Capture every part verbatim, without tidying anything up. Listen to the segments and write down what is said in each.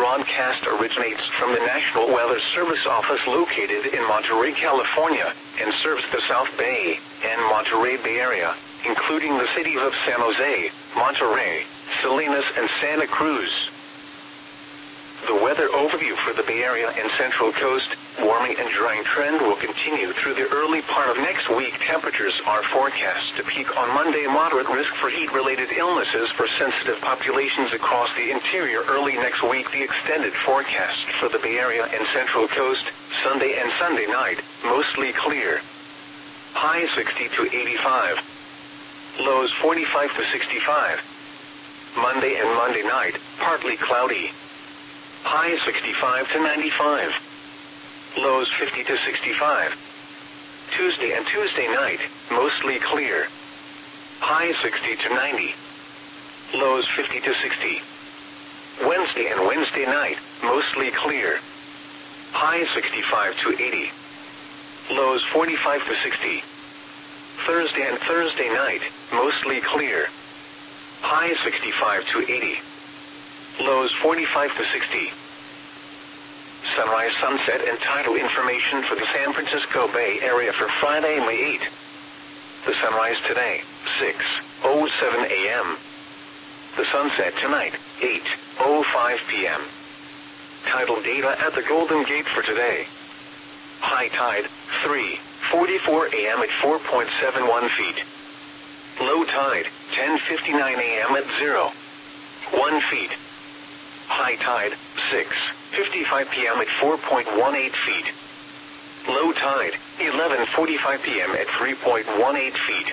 broadcast originates from the National Weather Service office located in Monterey, California, and serves the South Bay and Monterey Bay Area, including the cities of San Jose, Monterey, Salinas, and Santa Cruz. The weather overview for the Bay Area and Central Coast: warming and drying trend will continue through the early part of next week. Temperatures are forecast to peak on Monday. Moderate risk for heat-related illnesses for sensitive populations across the interior early next week. The extended forecast for the Bay Area and Central Coast: Sunday and Sunday night, mostly clear. High sixty to eighty-five. Lows forty-five to sixty-five. Monday and Monday night, partly cloudy. High sixty-five to ninety-five. Lows fifty to sixty-five. Tuesday and Tuesday night, mostly clear. High sixty to ninety. Lows fifty to sixty. Wednesday and Wednesday night, mostly clear. High sixty-five to eighty. Lows forty-five to sixty. Thursday and Thursday night, mostly clear. High sixty-five to eighty. Lows forty-five to sixty. Sunrise, sunset, and tidal information for the San Francisco Bay Area for Friday, May eighth. The sunrise today, six oh seven a m The sunset tonight, eight oh five p m Tidal data at the Golden Gate for today. High tide, three forty-four a m at four point seven one feet. Low tide, ten fifty-nine a m at zero point one feet. High tide, six fifty-five p m at four point one eight feet. Low tide, eleven forty-five p m at three point one eight feet.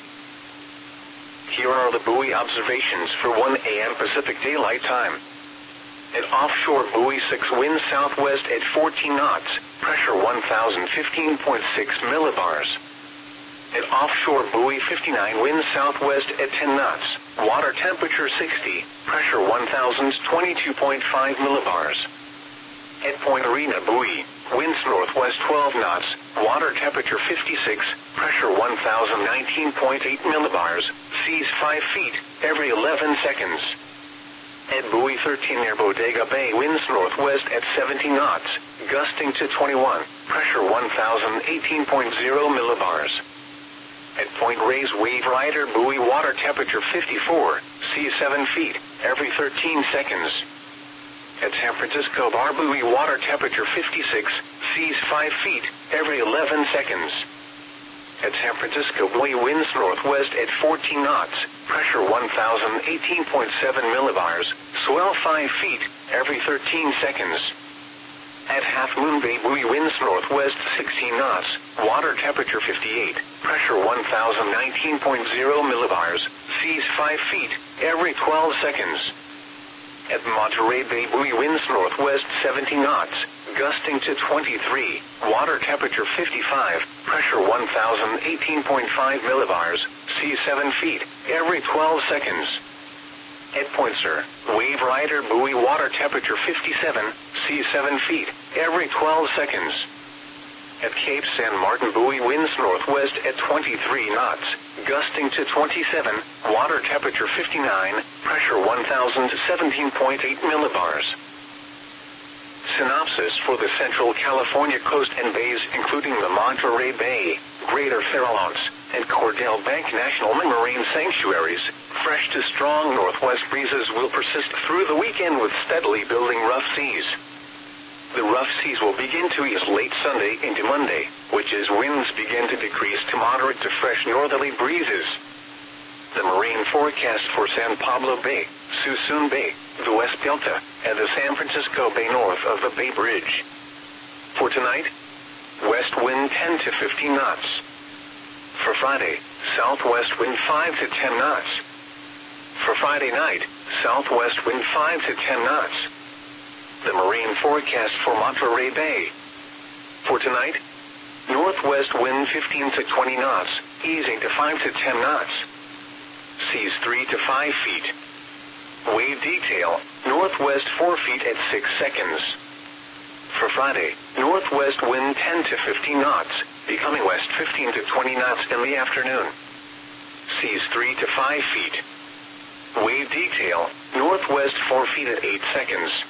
Here are the buoy observations for one a m Pacific Daylight Time. At offshore buoy six, wind southwest at fourteen knots, pressure one thousand fifteen point six millibars. At offshore buoy fifty-nine, wind southwest at ten knots, water temperature sixty, pressure one thousand twenty-two point five millibars. At Point Arena buoy, winds northwest twelve knots, water temperature fifty-six, pressure one thousand nineteen point eight millibars, seas five feet, every eleven seconds. At buoy thirteen near Bodega Bay, winds northwest at seventeen knots, gusting to twenty-one, pressure one thousand eighteen point zero millibars. At Point Reyes Wave Rider buoy, water temperature fifty-four, seas seven feet, every thirteen seconds. At San Francisco Bar buoy, water temperature fifty-six, seas five feet, every eleven seconds. At San Francisco buoy, winds northwest at fourteen knots, pressure one thousand eighteen point seven millibars, swell five feet, every thirteen seconds. At Half Moon Bay buoy, winds northwest sixteen knots, water temperature fifty-eight, pressure one thousand nineteen point zero millibars, seas five feet, every twelve seconds. At Monterey Bay buoy, winds northwest seventeen knots, gusting to twenty-three, water temperature fifty-five, pressure one thousand eighteen point five millibars, seas seven feet, every twelve seconds. At Point Sur Wave Rider buoy, water temperature fifty-seven, seas seven feet, every twelve seconds. At Cape San Martin buoy, winds northwest at twenty-three knots, gusting to twenty-seven, water temperature fifty-nine, pressure one thousand seventeen point eight millibars. Synopsis for the Central California coast and bays, including the Monterey Bay, Greater Farallones, and Cordell Bank National Marine Sanctuaries. Fresh to strong northwest breezes will persist through the weekend with steadily building rough seas. The rough seas will begin to ease late Sunday into Monday, which as winds begin to decrease to moderate to fresh northerly breezes. The marine forecast for San Pablo Bay, Suisun Bay, the West Delta, and the San Francisco Bay north of the Bay Bridge. For tonight, west wind ten to fifteen knots. For Friday, southwest wind five to ten knots. For Friday night, southwest wind five to ten knots. The marine forecast for Monterey Bay. For tonight, northwest wind fifteen to twenty knots, easing to five to ten knots. Seas three to five feet. Wave detail, northwest four feet at six seconds. For Friday, northwest wind ten to fifteen knots, becoming west fifteen to twenty knots in the afternoon. Seas three to five feet. Wave detail, northwest four feet at eight seconds.